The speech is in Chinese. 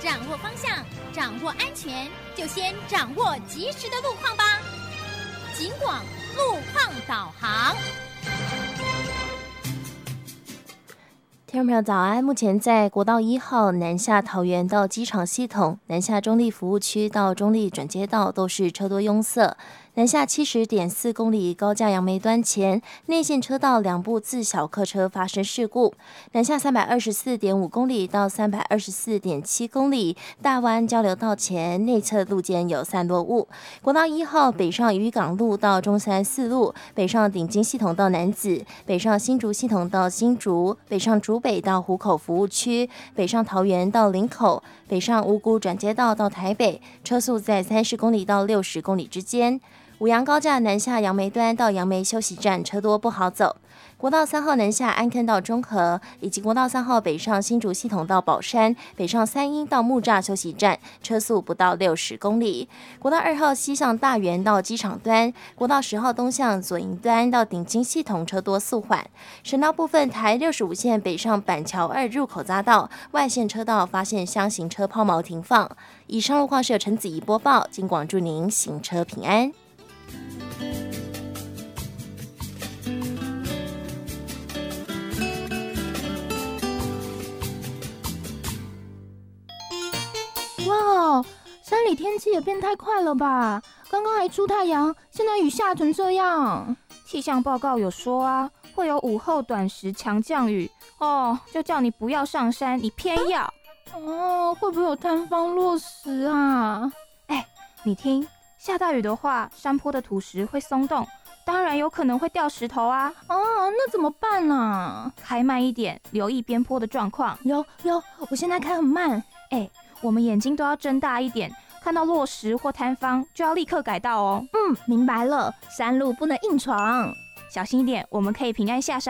掌握方向，掌握安全，就先掌握及时的路况吧。警广路况导航。 听众朋友早安，目前在国道1号南下桃园到机场系统，南下中立服务区到中立转接道都是车多拥塞。南下70.4公里高架杨梅端前内线车道2部自小客车发生事故。南下324.5公里到324.7公里大湾交流道前内侧路肩有散落物。国道1号北上渔港路到中山四路，北上顶金系统到楠梓，北上新竹系统到新竹，北上竹北到湖口服务区，北上桃园到林口，北上五股转接道到台北，车速在30公里到60公里之间。五杨高架南下杨梅端到杨梅休息站车多不好走。国道3号南下安坑到中和，以及国道3号北上新竹系统到宝山，北上三鹰到木栅休息站，车速不到60公里。国道2号西向大园到机场端，国道10号东向左营端到顶金系统车多速缓。省道部分，台65线北上板桥2入口匝道外线车道发现箱型车抛锚停放。以上路况是由陈子怡播报，警广祝您行车平安。 哇，山里天气也变太快了吧？刚刚还出太阳，现在雨下成这样。 气象报告有说啊，会有午后短时强降雨哦，就叫你不要上山，你偏要。 会不会有塌方落石啊？ 你听，下大雨的话，山坡的土石会松动，当然有可能会掉石头啊。 那怎么办啊？ 开慢一点，留意边坡的状况。 有，我现在开很慢。 我们眼睛都要睁大一点，看到落石或塌方就要立刻改道哦。 明白了，山路不能硬闯， 小心一点，我们可以平安下山。